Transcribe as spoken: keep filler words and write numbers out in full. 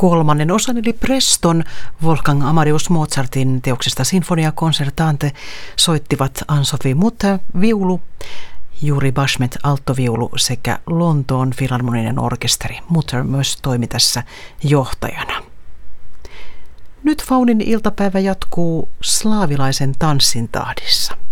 Kolmannen osan eli Preston Wolfgang Amadeus Mozartin teoksesta Sinfonia Concertante soittivat Ann-Sofi Mutter viulu, Yuri Bashmet alttoviulu sekä Lontoon filharmoninen orkesteri. Mutter myös toimi tässä johtajana. Nyt Faunin iltapäivä jatkuu slaavilaisen tanssin tahdissa.